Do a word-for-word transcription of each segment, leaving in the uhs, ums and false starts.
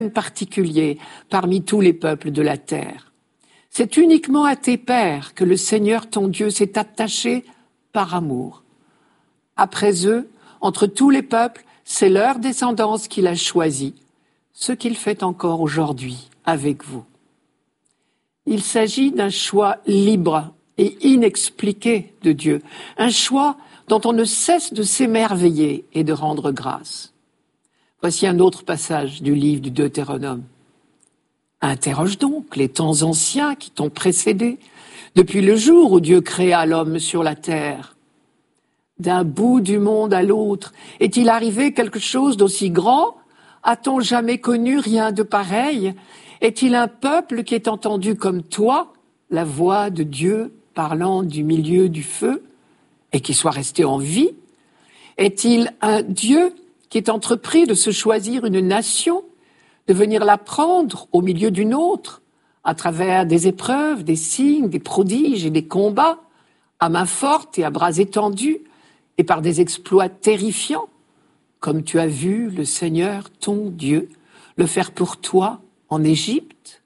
particulier parmi tous les peuples de la terre. C'est uniquement à tes pères que le Seigneur ton Dieu s'est attaché par amour. Après eux, entre tous les peuples, c'est leur descendance qu'il a choisie, ce qu'il fait encore aujourd'hui avec vous. Il s'agit d'un choix libre et inexpliqué de Dieu, un choix dont on ne cesse de s'émerveiller et de rendre grâce. Voici un autre passage du livre du Deutéronome. Interroge donc les temps anciens qui t'ont précédé, depuis le jour où Dieu créa l'homme sur la terre. D'un bout du monde à l'autre, est-il arrivé quelque chose d'aussi grand? A-t-on jamais connu rien de pareil? Est-il un peuple qui ait entendu comme toi la voix de Dieu parlant du milieu du feu et qui soit resté en vie? Est-il un Dieu qui ait entrepris de se choisir une nation, de venir la prendre au milieu d'une autre, à travers des épreuves, des signes, des prodiges et des combats, à main forte et à bras étendus, et par des exploits terrifiants, comme tu as vu le Seigneur, ton Dieu, le faire pour toi en Égypte?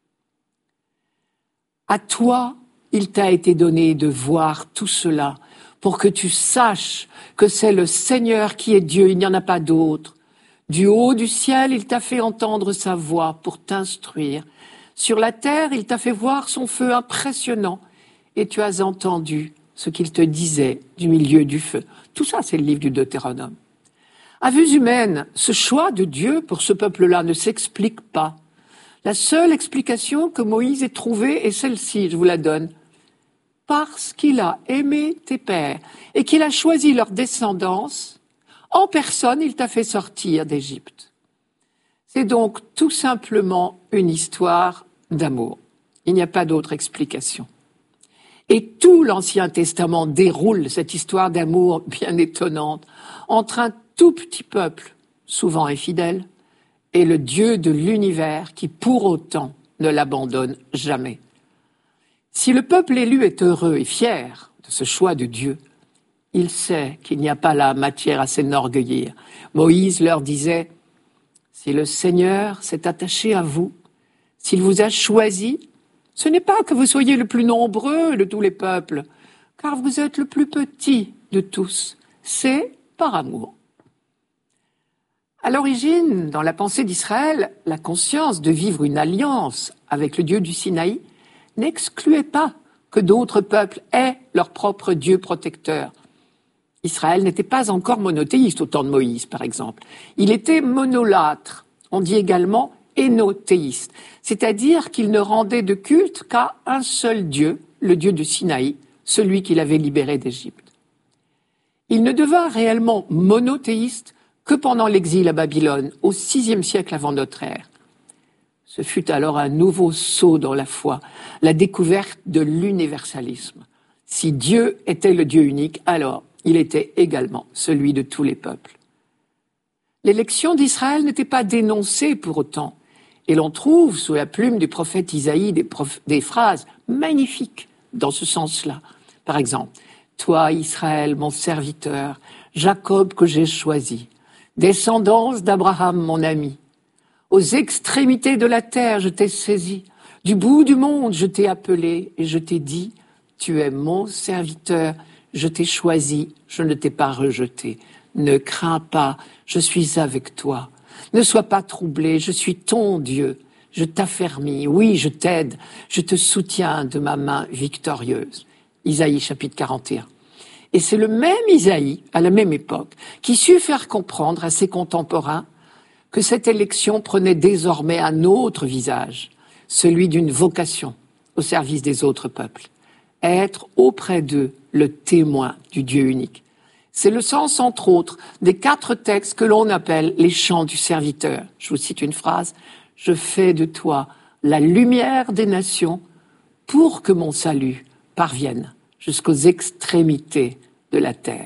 À toi, il t'a été donné de voir tout cela, pour que tu saches que c'est le Seigneur qui est Dieu, il n'y en a pas d'autre. Du haut du ciel, il t'a fait entendre sa voix pour t'instruire. Sur la terre, il t'a fait voir son feu impressionnant, et tu as entendu ce qu'il te disait du milieu du feu. Tout ça, c'est le livre du Deutéronome. À vue humaine, ce choix de Dieu pour ce peuple-là ne s'explique pas. La seule explication que Moïse ait trouvée est celle-ci, je vous la donne. Parce qu'il a aimé tes pères et qu'il a choisi leur descendance, en personne, il t'a fait sortir d'Égypte. C'est donc tout simplement une histoire d'amour. Il n'y a pas d'autre explication. Et tout l'Ancien Testament déroule cette histoire d'amour bien étonnante entre un tout petit peuple, souvent infidèle, et le Dieu de l'univers qui, pour autant, ne l'abandonne jamais. Si le peuple élu est heureux et fier de ce choix de Dieu, il sait qu'il n'y a pas là matière à s'enorgueillir. Moïse leur disait « Si le Seigneur s'est attaché à vous, s'il vous a choisi, ce n'est pas que vous soyez le plus nombreux de tous les peuples, car vous êtes le plus petit de tous. C'est par amour. » À l'origine, dans la pensée d'Israël, la conscience de vivre une alliance avec le Dieu du Sinaï n'excluait pas que d'autres peuples aient leur propre Dieu protecteur. Israël n'était pas encore monothéiste au temps de Moïse, par exemple. Il était monolâtre. On dit également énothéiste, c'est-à-dire qu'il ne rendait de culte qu'à un seul Dieu, le Dieu du Sinaï, celui qui l'avait libéré d'Égypte. Il ne devint réellement monothéiste que pendant l'exil à Babylone, au sixième siècle avant notre ère. Ce fut alors un nouveau saut dans la foi, la découverte de l'universalisme. Si Dieu était le Dieu unique, alors il était également celui de tous les peuples. L'élection d'Israël n'était pas dénoncée pour autant, et l'on trouve sous la plume du prophète Isaïe des, prof... des phrases magnifiques dans ce sens-là. Par exemple, « Toi, Israël, mon serviteur, Jacob que j'ai choisi, descendance d'Abraham, mon ami, aux extrémités de la terre, je t'ai saisi, du bout du monde, je t'ai appelé, et je t'ai dit, tu es mon serviteur, je t'ai choisi, je ne t'ai pas rejeté. Ne crains pas, je suis avec toi. Ne sois pas troublé, je suis ton Dieu. Je t'affermis, oui, je t'aide, je te soutiens de ma main victorieuse. » Isaïe chapitre quarante et un. Et c'est le même Isaïe, à la même époque, qui sut faire comprendre à ses contemporains que cette élection prenait désormais un autre visage, celui d'une vocation au service des autres peuples. Être auprès d'eux le témoin du Dieu unique. C'est le sens, entre autres, des quatre textes que l'on appelle les chants du serviteur. Je vous cite une phrase. « Je fais de toi la lumière des nations pour que mon salut parvienne jusqu'aux extrémités de la terre. »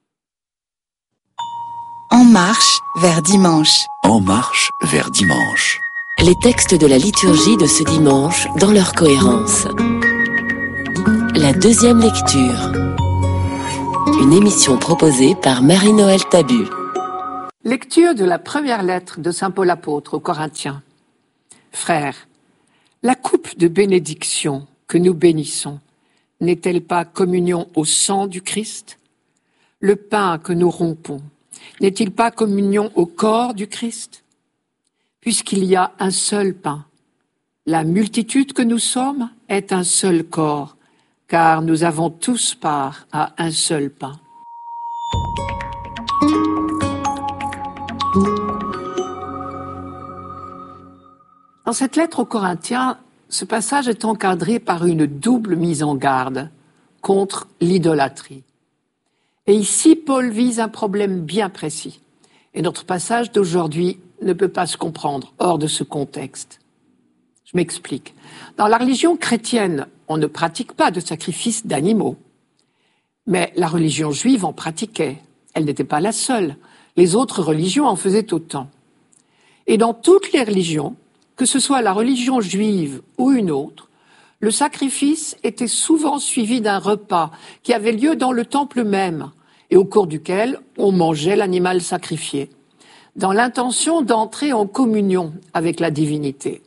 En marche vers dimanche. En marche vers dimanche. Les textes de la liturgie de ce dimanche dans leur cohérence. La deuxième lecture. Une émission proposée par Marie-Noël Tabu. Lecture de la première lettre de saint Paul apôtre aux Corinthiens. Frères, la coupe de bénédiction que nous bénissons n'est-elle pas communion au sang du Christ? Le pain que nous rompons n'est-il pas communion au corps du Christ? Puisqu'il y a un seul pain, la multitude que nous sommes est un seul corps, car nous avons tous part à un seul pain. Dans cette lettre aux Corinthiens, ce passage est encadré par une double mise en garde contre l'idolâtrie. Et ici, Paul vise un problème bien précis. Et notre passage d'aujourd'hui ne peut pas se comprendre hors de ce contexte. Je m'explique. Dans la religion chrétienne, on ne pratique pas de sacrifice d'animaux. Mais la religion juive en pratiquait. Elle n'était pas la seule. Les autres religions en faisaient autant. Et dans toutes les religions, que ce soit la religion juive ou une autre, le sacrifice était souvent suivi d'un repas qui avait lieu dans le temple même et au cours duquel on mangeait l'animal sacrifié, dans l'intention d'entrer en communion avec la divinité.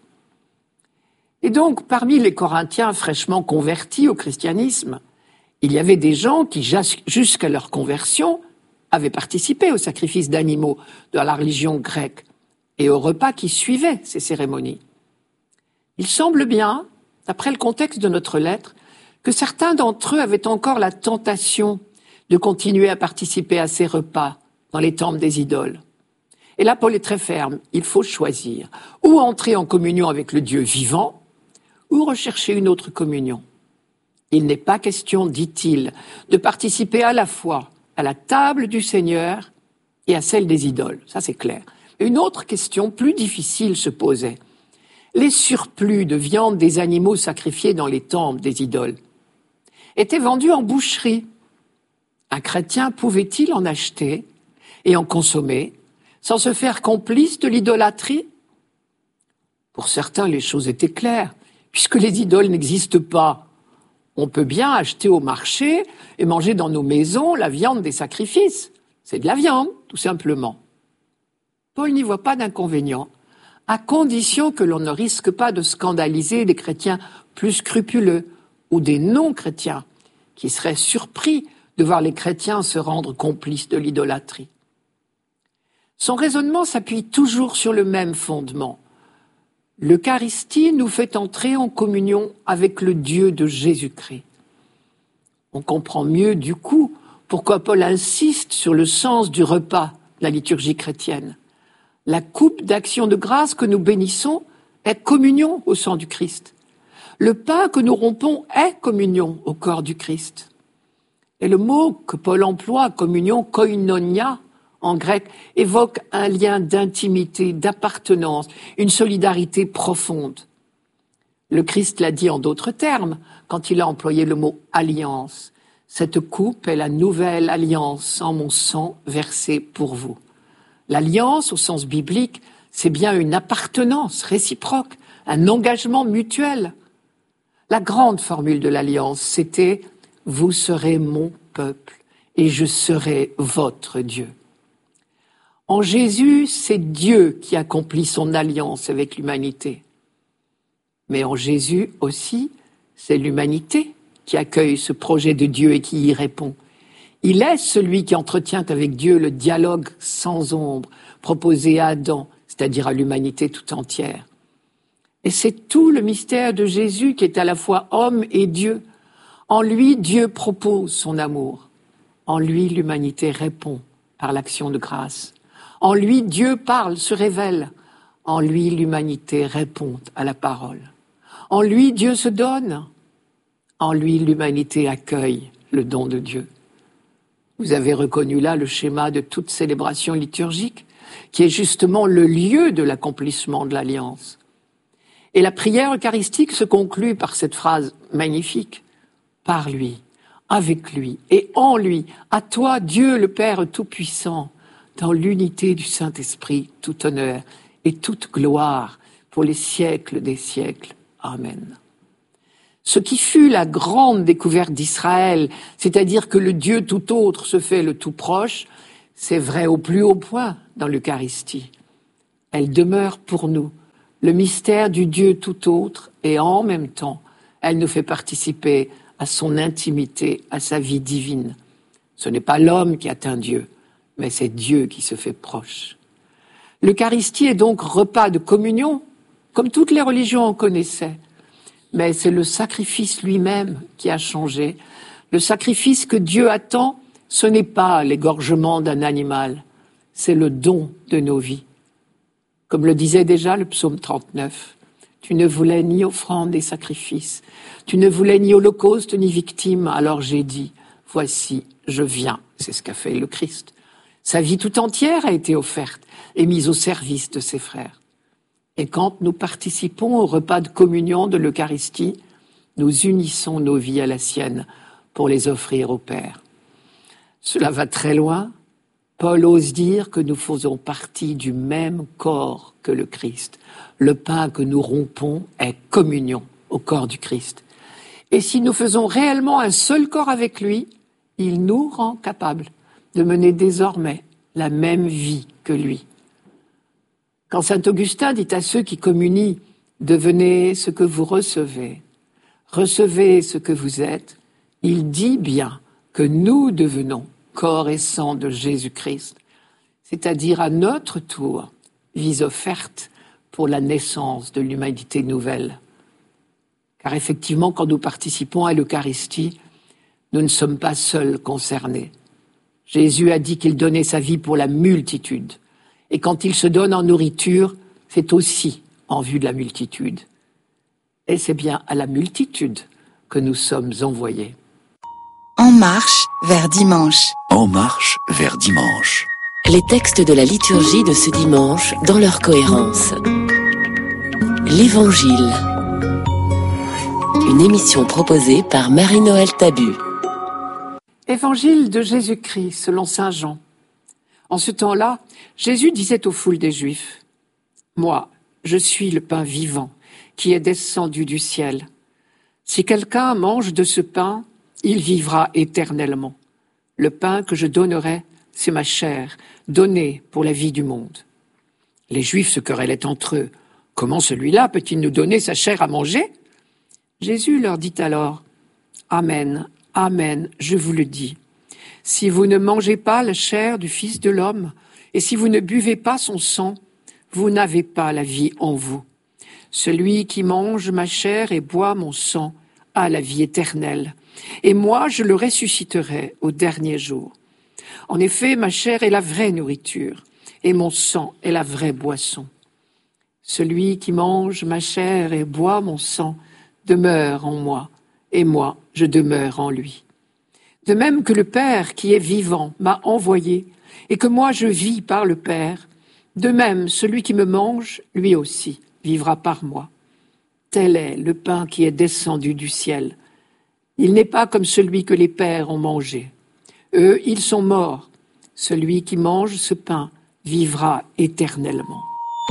Et donc, parmi les Corinthiens fraîchement convertis au christianisme, il y avait des gens qui, jusqu'à leur conversion, avaient participé au sacrifice d'animaux de la religion grecque et aux repas qui suivaient ces cérémonies. Il semble bien, d'après le contexte de notre lettre, que certains d'entre eux avaient encore la tentation de continuer à participer à ces repas dans les temples des idoles. Et là, Paul est très ferme, il faut choisir, ou entrer en communion avec le Dieu vivant, ou rechercher une autre communion. Il n'est pas question, dit-il, de participer à la fois à la table du Seigneur et à celle des idoles, ça c'est clair. Une autre question plus difficile se posait. Les surplus de viande des animaux sacrifiés dans les temples des idoles étaient vendus en boucherie. Un chrétien pouvait-il en acheter et en consommer sans se faire complice de l'idolâtrie? Pour certains, les choses étaient claires. Puisque les idoles n'existent pas, on peut bien acheter au marché et manger dans nos maisons la viande des sacrifices. C'est de la viande, tout simplement. Paul n'y voit pas d'inconvénient, à condition que l'on ne risque pas de scandaliser des chrétiens plus scrupuleux ou des non-chrétiens qui seraient surpris de voir les chrétiens se rendre complices de l'idolâtrie. Son raisonnement s'appuie toujours sur le même fondement. L'Eucharistie nous fait entrer en communion avec le Dieu de Jésus-Christ. On comprend mieux, du coup, pourquoi Paul insiste sur le sens du repas de la liturgie chrétienne. La coupe d'action de grâce que nous bénissons est communion au sang du Christ. Le pain que nous rompons est communion au corps du Christ. Et le mot que Paul emploie, communion, koinonia, en grec, évoque un lien d'intimité, d'appartenance, une solidarité profonde. Le Christ l'a dit en d'autres termes, quand il a employé le mot alliance. Cette coupe est la nouvelle alliance en mon sang versé pour vous. L'alliance, au sens biblique, c'est bien une appartenance réciproque, un engagement mutuel. La grande formule de l'alliance, c'était « Vous serez mon peuple et je serai votre Dieu ». En Jésus, c'est Dieu qui accomplit son alliance avec l'humanité. Mais en Jésus aussi, c'est l'humanité qui accueille ce projet de Dieu et qui y répond. Il est celui qui entretient avec Dieu le dialogue sans ombre proposé à Adam, c'est-à-dire à l'humanité tout entière. Et c'est tout le mystère de Jésus qui est à la fois homme et Dieu. En lui, Dieu propose son amour. En lui, l'humanité répond par l'action de grâce. En lui, Dieu parle, se révèle. En lui, l'humanité répond à la parole. En lui, Dieu se donne. En lui, l'humanité accueille le don de Dieu. Vous avez reconnu là le schéma de toute célébration liturgique, qui est justement le lieu de l'accomplissement de l'alliance. Et la prière eucharistique se conclut par cette phrase magnifique. Par lui, avec lui et en lui, à toi, Dieu le Père Tout-Puissant, dans l'unité du Saint-Esprit, tout honneur et toute gloire pour les siècles des siècles. Amen. Ce qui fut la grande découverte d'Israël, c'est-à-dire que le Dieu tout autre se fait le tout proche, C'est vrai au plus haut point dans l'Eucharistie. Elle demeure pour nous le mystère du Dieu tout autre et en même temps, elle nous fait participer à son intimité, à sa vie divine. Ce n'est pas l'homme qui atteint Dieu, mais c'est Dieu qui se fait proche. L'Eucharistie est donc repas de communion, comme toutes les religions en connaissaient. Mais c'est le sacrifice lui-même qui a changé. Le sacrifice que Dieu attend, ce n'est pas l'égorgement d'un animal, c'est le don de nos vies. Comme le disait déjà le psaume trente-neuf, tu ne voulais ni offrande ni sacrifice, tu ne voulais ni holocauste ni victime, alors j'ai dit, voici, je viens. C'est ce qu'a fait le Christ. Sa vie tout entière a été offerte et mise au service de ses frères. Et quand nous participons au repas de communion de l'Eucharistie, nous unissons nos vies à la sienne pour les offrir au Père. Cela va très loin. Paul ose dire que nous faisons partie du même corps que le Christ. Le pain que nous rompons est communion au corps du Christ. Et si nous faisons réellement un seul corps avec lui, il nous rend capables de mener désormais la même vie que lui. Quand saint Augustin dit à ceux qui communient « Devenez ce que vous recevez, recevez ce que vous êtes », il dit bien que nous devenons corps et sang de Jésus-Christ, c'est-à-dire à notre tour, vie offerte pour la naissance de l'humanité nouvelle. Car effectivement, quand nous participons à l'Eucharistie, nous ne sommes pas seuls concernés. Jésus a dit qu'il donnait sa vie pour la multitude. Et quand il se donne en nourriture, c'est aussi en vue de la multitude. Et c'est bien à la multitude que nous sommes envoyés. En marche vers dimanche. En marche vers dimanche. Les textes de la liturgie de ce dimanche dans leur cohérence. L'Évangile. Une émission proposée par Marie-Noël Tabu. Évangile de Jésus-Christ selon saint Jean. En ce temps-là, Jésus disait aux foules des Juifs, « Moi, je suis le pain vivant qui est descendu du ciel. Si quelqu'un mange de ce pain, il vivra éternellement. Le pain que je donnerai, c'est ma chair, donnée pour la vie du monde. » Les Juifs se querellaient entre eux. « Comment celui-là peut-il nous donner sa chair à manger ?» Jésus leur dit alors, « Amen, amen, je vous le dis. Si vous ne mangez pas la chair du Fils de l'homme, et si vous ne buvez pas son sang, vous n'avez pas la vie en vous. Celui qui mange ma chair et boit mon sang a la vie éternelle, et moi je le ressusciterai au dernier jour. En effet, ma chair est la vraie nourriture, et mon sang est la vraie boisson. Celui qui mange ma chair et boit mon sang demeure en moi, et moi je demeure en lui. De même que le Père qui est vivant m'a envoyé, et que moi je vis par le Père, de même celui qui me mange, lui aussi, vivra par moi. Tel est le pain qui est descendu du ciel. Il n'est pas comme celui que les pères ont mangé. Eux, ils sont morts. Celui qui mange ce pain vivra éternellement.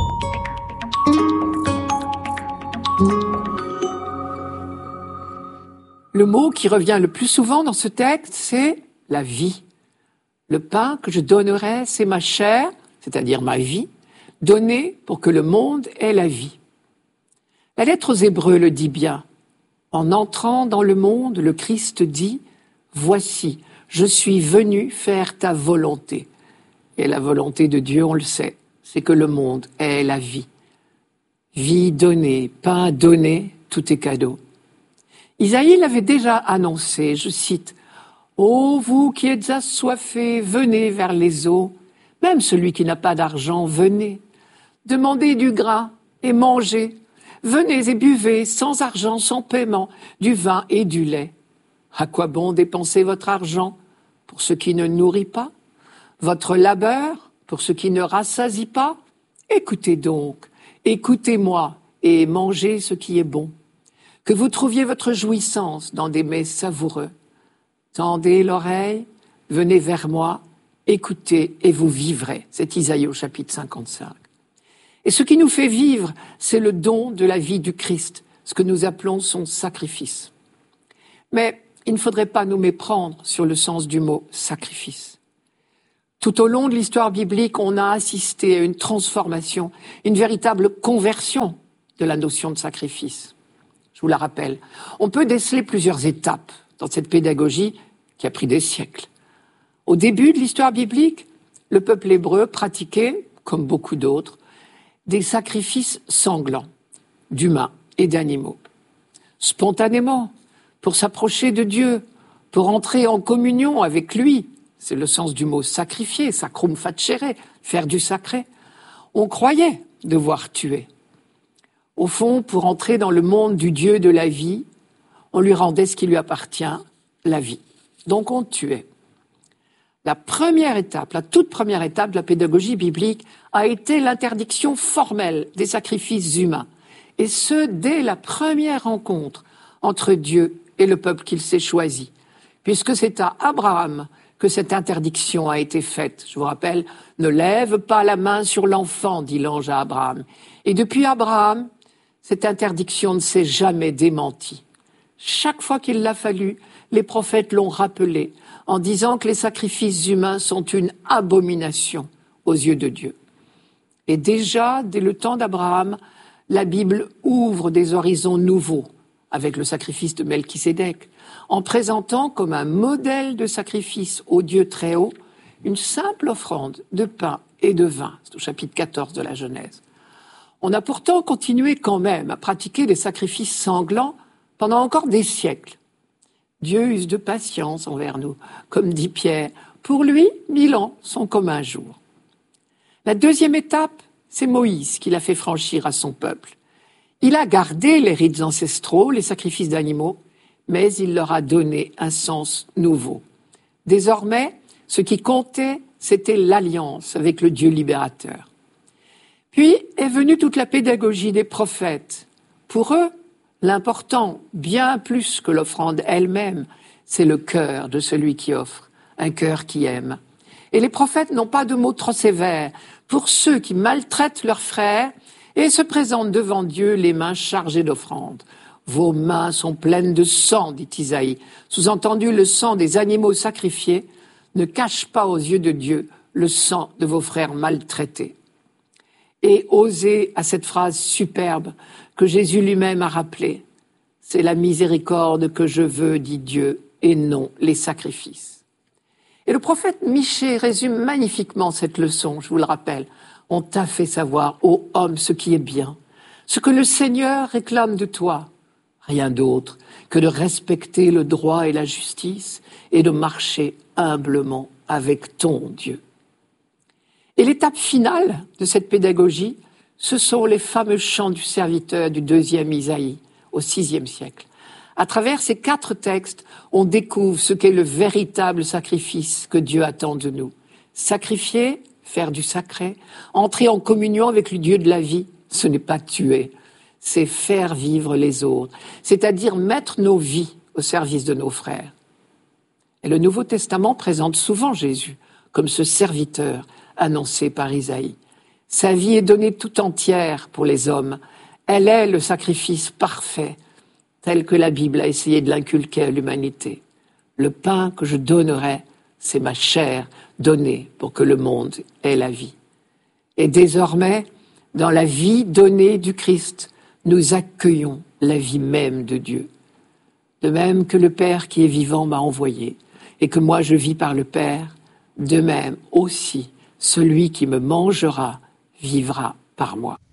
Le mot qui revient le plus souvent dans ce texte, c'est la vie. Le pain que je donnerai, c'est ma chair, c'est-à-dire ma vie, donnée pour que le monde ait la vie. La lettre aux Hébreux le dit bien. En entrant dans le monde, le Christ dit « Voici, je suis venu faire ta volonté ». Et la volonté de Dieu, on le sait, c'est que le monde ait la vie. Vie donnée, pain donné, tout est cadeau. Isaïe l'avait déjà annoncé, je cite, « Ô vous qui êtes assoiffés, venez vers les eaux, même celui qui n'a pas d'argent, venez. Demandez du grain et mangez. Venez et buvez, sans argent, sans paiement, du vin et du lait. À quoi bon dépenser votre argent pour ce qui ne nourrit pas, votre labeur pour ce qui ne rassasie pas? Écoutez donc, écoutez-moi et mangez ce qui est bon. Que vous trouviez votre jouissance dans des mets savoureux. Tendez l'oreille, venez vers moi, écoutez et vous vivrez. » C'est Isaïe au chapitre cinquante-cinq. Et ce qui nous fait vivre, c'est le don de la vie du Christ, ce que nous appelons son sacrifice. Mais il ne faudrait pas nous méprendre sur le sens du mot « sacrifice ». Tout au long de l'histoire biblique, on a assisté à une transformation, une véritable conversion de la notion de sacrifice. Je vous la rappelle. On peut déceler plusieurs étapes dans cette pédagogie qui a pris des siècles. Au début de l'histoire biblique, le peuple hébreu pratiquait, comme beaucoup d'autres, des sacrifices sanglants, d'humains et d'animaux. Spontanément, pour s'approcher de Dieu, pour entrer en communion avec lui, c'est le sens du mot sacrifier, sacrum facere, faire du sacré. On croyait devoir tuer. Au fond, pour entrer dans le monde du Dieu de la vie, on lui rendait ce qui lui appartient, la vie. Donc on tuait. La première étape, la toute première étape de la pédagogie biblique a été l'interdiction formelle des sacrifices humains. Et ce, dès la première rencontre entre Dieu et le peuple qu'il s'est choisi. Puisque c'est à Abraham que cette interdiction a été faite. Je vous rappelle, ne lève pas la main sur l'enfant, dit l'ange à Abraham. Et depuis Abraham, cette interdiction ne s'est jamais démentie. Chaque fois qu'il l'a fallu, les prophètes l'ont rappelé en disant que les sacrifices humains sont une abomination aux yeux de Dieu. Et déjà, dès le temps d'Abraham, la Bible ouvre des horizons nouveaux avec le sacrifice de Melchisédek, en présentant comme un modèle de sacrifice au Dieu très haut une simple offrande de pain et de vin. C'est au chapitre quatorze de la Genèse. On a pourtant continué quand même à pratiquer des sacrifices sanglants pendant encore des siècles. Dieu use de patience envers nous, comme dit Pierre. Pour lui, mille ans sont comme un jour. La deuxième étape, c'est Moïse qui l'a fait franchir à son peuple. Il a gardé les rites ancestraux, les sacrifices d'animaux, mais il leur a donné un sens nouveau. Désormais, ce qui comptait, c'était l'alliance avec le Dieu libérateur. Puis est venue toute la pédagogie des prophètes. Pour eux, l'important, bien plus que l'offrande elle-même, c'est le cœur de celui qui offre, un cœur qui aime. Et les prophètes n'ont pas de mots trop sévères pour ceux qui maltraitent leurs frères et se présentent devant Dieu les mains chargées d'offrandes. Vos mains sont pleines de sang, dit Isaïe. Sous-entendu, le sang des animaux sacrifiés ne cache pas aux yeux de Dieu le sang de vos frères maltraités. Et osez à cette phrase superbe que Jésus lui-même a rappelée. C'est la miséricorde que je veux, dit Dieu, et non les sacrifices. Et le prophète Michée résume magnifiquement cette leçon, je vous le rappelle. On t'a fait savoir, ô homme, ce qui est bien, ce que le Seigneur réclame de toi. Rien d'autre que de respecter le droit et la justice et de marcher humblement avec ton Dieu. Et l'étape finale de cette pédagogie, ce sont les fameux chants du serviteur du deuxième Isaïe, au sixième siècle. À travers ces quatre textes, on découvre ce qu'est le véritable sacrifice que Dieu attend de nous. Sacrifier, faire du sacré, entrer en communion avec le Dieu de la vie, ce n'est pas tuer, c'est faire vivre les autres, c'est-à-dire mettre nos vies au service de nos frères. Et le Nouveau Testament présente souvent Jésus comme ce serviteur annoncé par Isaïe. Sa vie est donnée tout entière pour les hommes. Elle est le sacrifice parfait, tel que la Bible a essayé de l'inculquer à l'humanité. Le pain que je donnerai, c'est ma chair donnée pour que le monde ait la vie. Et désormais, dans la vie donnée du Christ, nous accueillons la vie même de Dieu. De même que le Père qui est vivant m'a envoyé, et que moi je vis par le Père, de même aussi celui qui me mangera vivra par moi.